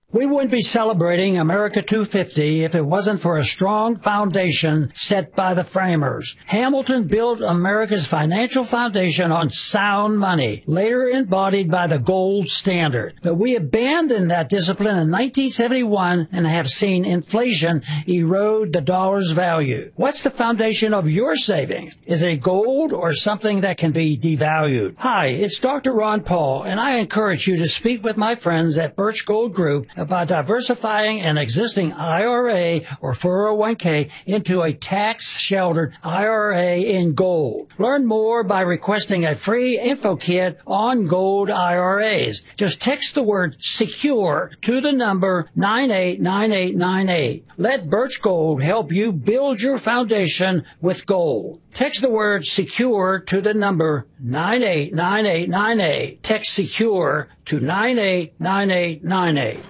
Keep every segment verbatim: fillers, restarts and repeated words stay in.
We wouldn't be celebrating America two fifty if it wasn't for a strong foundation set by the framers. Hamilton built America's financial foundation on sound money, later embodied by the gold standard. But we abandoned that discipline in nineteen seventy-one and have seen inflation erode the dollar's value. What's the foundation of your savings? Is it gold or something that can be devalued? Hi, it's Doctor Ron Paul, and I encourage you to speak with my friends at Birch Gold Group about diversifying an existing I R A or four oh one k into a tax-sheltered I R A in gold. Learn more by requesting a free info kit on gold I R As. Just text the word SECURE to the number nine eight nine eight nine eight. Let Birch Gold help you build your foundation with gold. Text the word SECURE to the number nine eight nine eight nine eight. Text SECURE to nine eight nine eight nine eight.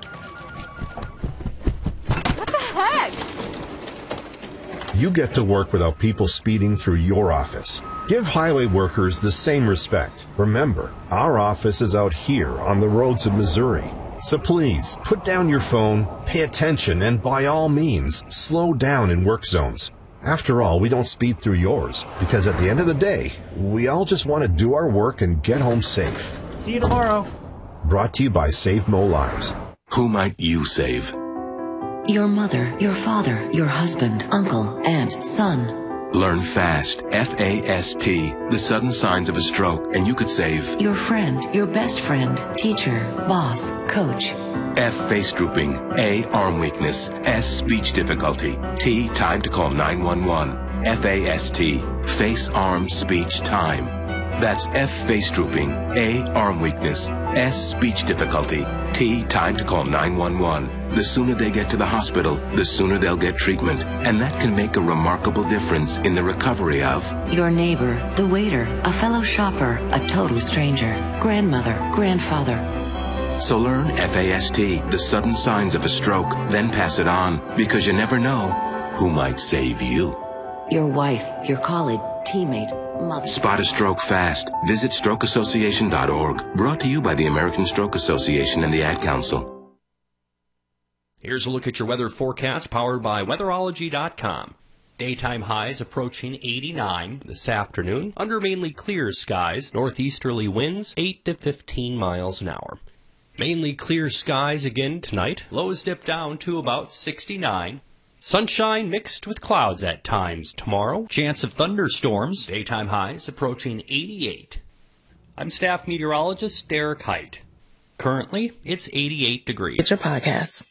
You get to work without people speeding through your office. Give highway workers the same respect. Remember, our office is out here on the roads of Missouri. So please, put down your phone, pay attention, and by all means, slow down in work zones. After all, we don't speed through yours, because at the end of the day, we all just want to do our work and get home safe. See you tomorrow. Brought to you by Save Mo Lives. Who might you save? Your mother, your father, your husband, uncle, aunt, son. Learn FAST, F A S T, the sudden signs of a stroke, and you could save your friend, your best friend, teacher, boss, coach. F, face drooping. A, arm weakness. S, speech difficulty. T, time to call nine one one. F A S T, face, arm, speech, time. That's F, face drooping. A, arm weakness. S, speech difficulty. T, time to call nine one one. The sooner they get to the hospital, the sooner they'll get treatment. And that can make a remarkable difference in the recovery of your neighbor, the waiter, a fellow shopper, a total stranger, grandmother, grandfather. So learn F A S T, the sudden signs of a stroke, then pass it on, because you never know who might save you. Your wife, your colleague, teammate, mother. Spot a stroke fast. Visit stroke association dot org. Brought to you by the American Stroke Association and the Ad Council. Here's a look at your weather forecast powered by weatherology dot com. Daytime highs approaching eighty-nine this afternoon under mainly clear skies. Northeasterly winds eight to fifteen miles an hour. Mainly clear skies again tonight. Lows dip down to about sixty-nine. Sunshine mixed with clouds at times tomorrow. Chance of thunderstorms. Daytime highs approaching eighty-eight. I'm staff meteorologist Derek Height. Currently, it's eighty-eight degrees. It's your podcast.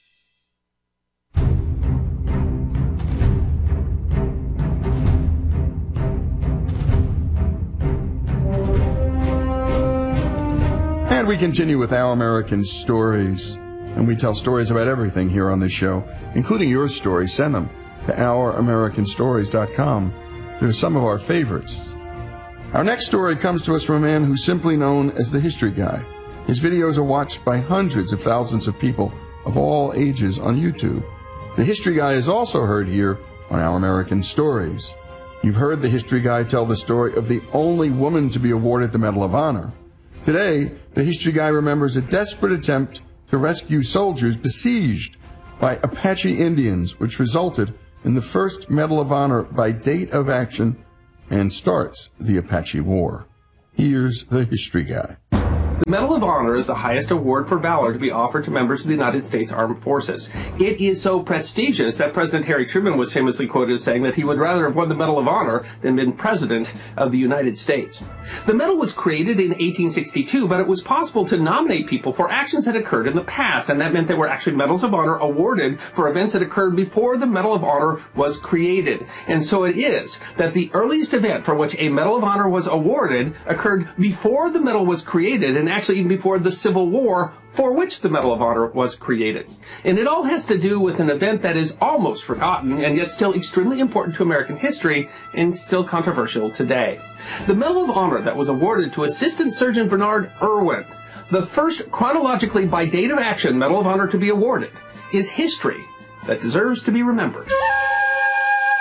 And we continue with Our American Stories. And we tell stories about everything here on this show, including your stories. Send them to our american stories dot com. They're some of our favorites. Our next story comes to us from a man who's simply known as the History Guy. His videos are watched by hundreds of thousands of people of all ages on YouTube. The History Guy is also heard here on Our American Stories. You've heard the History Guy tell the story of the only woman to be awarded the Medal of Honor. Today, the History Guy remembers a desperate attempt to rescue soldiers besieged by Apache Indians, which resulted in the first Medal of Honor by date of action and starts the Apache War. Here's the History Guy. The Medal of Honor is the highest award for valor to be offered to members of the United States Armed Forces. It is so prestigious that President Harry Truman was famously quoted as saying that he would rather have won the Medal of Honor than been President of the United States. The medal was created in eighteen sixty-two, but it was possible to nominate people for actions that occurred in the past, and that meant there were actually Medals of Honor awarded for events that occurred before the Medal of Honor was created. And so it is that the earliest event for which a Medal of Honor was awarded occurred before the medal was created, and actually even before the Civil War, for which the Medal of Honor was created. And it all has to do with an event that is almost forgotten and yet still extremely important to American history and still controversial today. The Medal of Honor that was awarded to Assistant Surgeon Bernard Irwin, the first chronologically by date of action Medal of Honor to be awarded, is history that deserves to be remembered.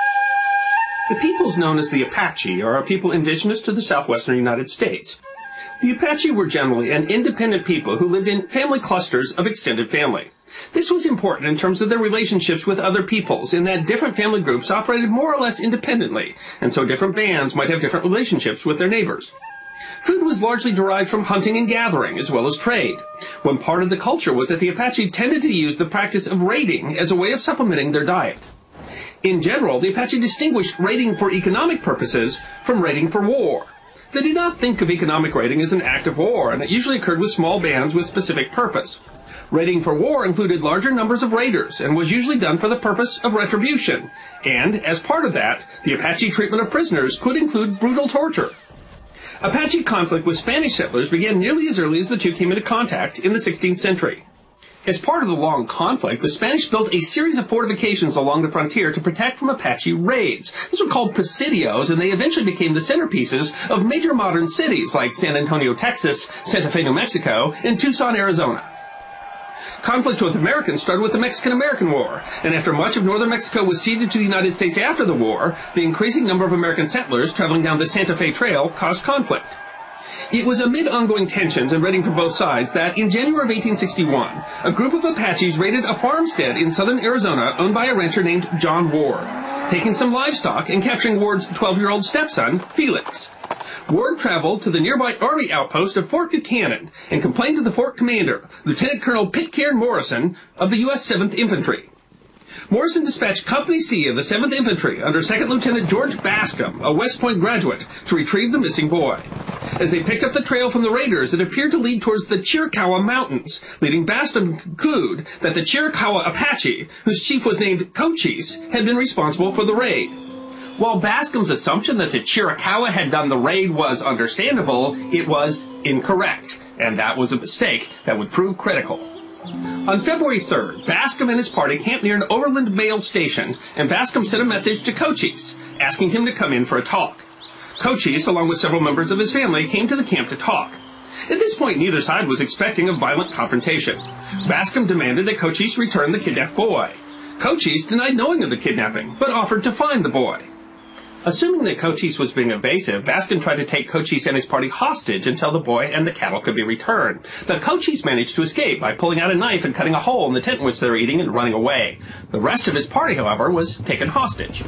The peoples known as the Apache are a people indigenous to the southwestern United States. The Apache were generally an independent people who lived in family clusters of extended family. This was important in terms of their relationships with other peoples, in that different family groups operated more or less independently, and so different bands might have different relationships with their neighbors. Food was largely derived from hunting and gathering, as well as trade. One part of the culture was that the Apache tended to use the practice of raiding as a way of supplementing their diet. In general, the Apache distinguished raiding for economic purposes from raiding for war. They did not think of economic raiding as an act of war, and it usually occurred with small bands with specific purpose. Raiding for war included larger numbers of raiders and was usually done for the purpose of retribution. And, as part of that, the Apache treatment of prisoners could include brutal torture. Apache conflict with Spanish settlers began nearly as early as the two came into contact in the sixteenth century. As part of the long conflict, the Spanish built a series of fortifications along the frontier to protect from Apache raids. These were called presidios, and they eventually became the centerpieces of major modern cities like San Antonio, Texas, Santa Fe, New Mexico, and Tucson, Arizona. Conflict with Americans started with the Mexican-American War, and after much of northern Mexico was ceded to the United States after the war, the increasing number of American settlers traveling down the Santa Fe Trail caused conflict. It was amid ongoing tensions and raiding from both sides that, in January of eighteen sixty-one, a group of Apaches raided a farmstead in southern Arizona owned by a rancher named John Ward, taking some livestock and capturing Ward's twelve-year-old stepson, Felix. Ward traveled to the nearby Army outpost of Fort Buchanan and complained to the fort commander, Lieutenant Colonel Pitcairn Morrison of the U S seventh Infantry. Morrison dispatched Company C of the seventh Infantry under Second Lieutenant George Bascom, a West Point graduate, to retrieve the missing boy. As they picked up the trail from the raiders, it appeared to lead towards the Chiricahua Mountains, leading Bascom to conclude that the Chiricahua Apache, whose chief was named Cochise, had been responsible for the raid. While Bascom's assumption that the Chiricahua had done the raid was understandable, it was incorrect, and that was a mistake that would prove critical. On February third, Bascom and his party camped near an overland mail station, and Bascom sent a message to Cochise, asking him to come in for a talk. Cochise, along with several members of his family, came to the camp to talk. At this point, neither side was expecting a violent confrontation. Bascom demanded that Cochise return the kidnapped boy. Cochise denied knowing of the kidnapping, but offered to find the boy. Assuming that Cochise was being evasive, Bascom tried to take Cochise and his party hostage until the boy and the cattle could be returned. But Cochise managed to escape by pulling out a knife and cutting a hole in the tent in which they were eating and running away. The rest of his party, however, was taken hostage.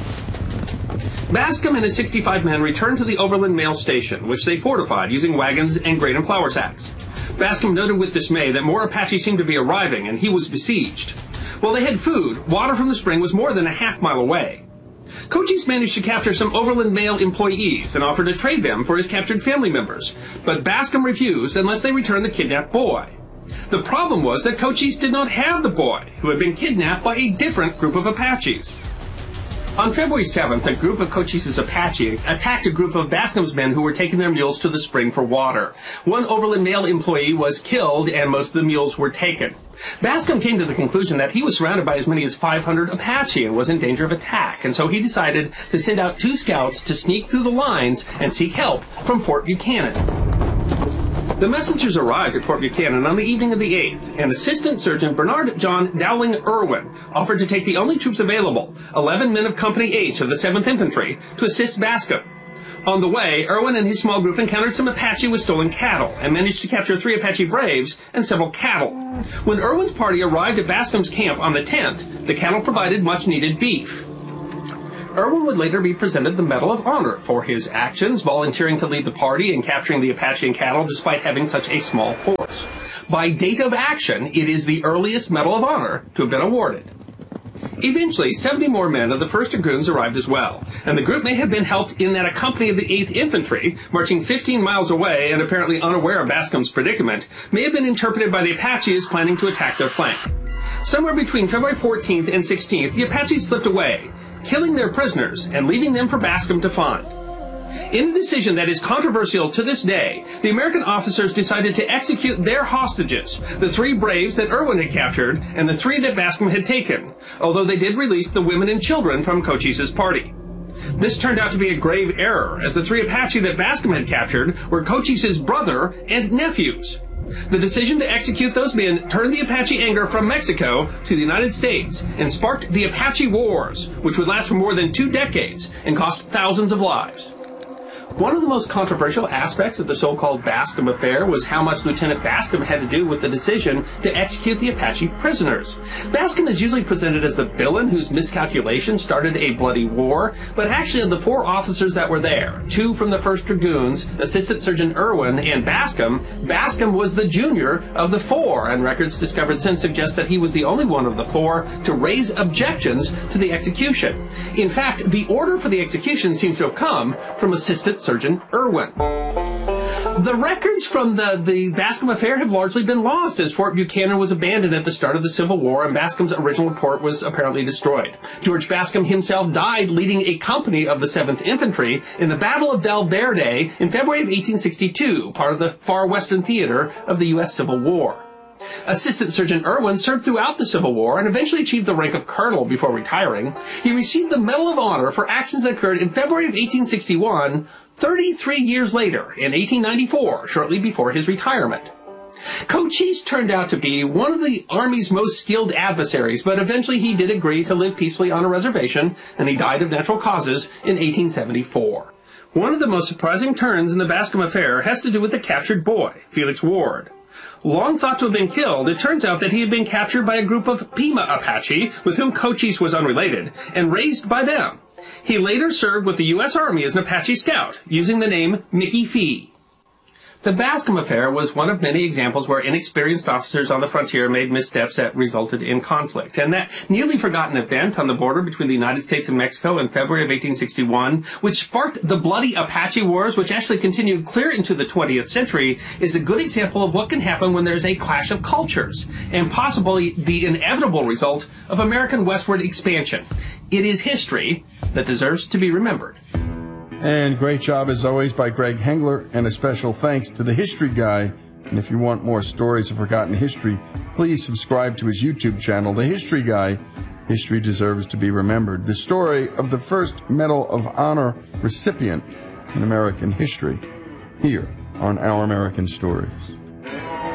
Bascom and his sixty-five men returned to the overland mail station, which they fortified using wagons and grain and flour sacks. Bascom noted with dismay that more Apache seemed to be arriving, and he was besieged. While they had food, water from the spring was more than a half mile away. Cochise managed to capture some overland mail employees and offered to trade them for his captured family members, but Bascom refused unless they returned the kidnapped boy. The problem was that Cochise did not have the boy, who had been kidnapped by a different group of Apaches. On February seventh, a group of Cochise's Apache attacked a group of Bascom's men who were taking their mules to the spring for water. One overland mail employee was killed, and most of the mules were taken. Bascom came to the conclusion that he was surrounded by as many as five hundred Apache and was in danger of attack, and so he decided to send out two scouts to sneak through the lines and seek help from Fort Buchanan. The messengers arrived at Fort Buchanan on the evening of the eighth, and Assistant Surgeon Bernard John Dowling Irwin offered to take the only troops available, eleven men of Company H of the seventh Infantry, to assist Bascom. On the way, Irwin and his small group encountered some Apache with stolen cattle and managed to capture three Apache braves and several cattle. When Irwin's party arrived at Bascom's camp on the tenth, the cattle provided much-needed beef. Irwin would later be presented the Medal of Honor for his actions, volunteering to lead the party and capturing the Apache and cattle despite having such a small force. By date of action, it is the earliest Medal of Honor to have been awarded. Eventually, seventy more men of the first Dragoons arrived as well, and the group may have been helped in that a company of the eighth Infantry, marching fifteen miles away and apparently unaware of Bascom's predicament, may have been interpreted by the Apache as planning to attack their flank. Somewhere between February fourteenth and sixteenth, the Apaches slipped away, killing their prisoners and leaving them for Bascom to find. In a decision that is controversial to this day, the American officers decided to execute their hostages, the three braves that Irwin had captured and the three that Bascom had taken, although they did release the women and children from Cochise's party. This turned out to be a grave error, as the three Apache that Bascom had captured were Cochise's brother and nephews. The decision to execute those men turned the Apache anger from Mexico to the United States and sparked the Apache Wars, which would last for more than two decades and cost thousands of lives. One of the most controversial aspects of the so-called Bascom affair was how much Lieutenant Bascom had to do with the decision to execute the Apache prisoners. Bascom is usually presented as the villain whose miscalculation started a bloody war, but actually of the four officers that were there, two from the first Dragoons, Assistant Surgeon Irwin, and Bascom, Bascom was the junior of the four, and records discovered since suggest that he was the only one of the four to raise objections to the execution. In fact, the order for the execution seems to have come from Assistant Surgeon Irwin. The records from the, the Bascom affair have largely been lost, as Fort Buchanan was abandoned at the start of the Civil War, and Bascom's original report was apparently destroyed. George Bascom himself died leading a company of the seventh Infantry in the Battle of Val Verde in February of eighteen sixty-two, part of the far western theater of the U S Civil War. Assistant Surgeon Irwin served throughout the Civil War and eventually achieved the rank of colonel before retiring. He received the Medal of Honor for actions that occurred in February of eighteen sixty-one, thirty-three years later, in eighteen ninety-four, shortly before his retirement. Cochise turned out to be one of the Army's most skilled adversaries, but eventually he did agree to live peacefully on a reservation, and he died of natural causes in eighteen seventy-four. One of the most surprising turns in the Bascom affair has to do with the captured boy, Felix Ward. Long thought to have been killed, it turns out that he had been captured by a group of Pima Apache, with whom Cochise was unrelated, and raised by them. He later served with the U S Army as an Apache scout, using the name Mickey Fee. The Bascom affair was one of many examples where inexperienced officers on the frontier made missteps that resulted in conflict. And that nearly forgotten event on the border between the United States and Mexico in February of eighteen sixty-one, which sparked the bloody Apache Wars, which actually continued clear into the twentieth century, is a good example of what can happen when there's a clash of cultures, and possibly the inevitable result of American westward expansion. It is history that deserves to be remembered. And great job, as always, by Greg Hengler, and a special thanks to The History Guy. And if you want more stories of forgotten history, please subscribe to his YouTube channel, The History Guy. History deserves to be remembered. The story of the first Medal of Honor recipient in American history, here on Our American Stories.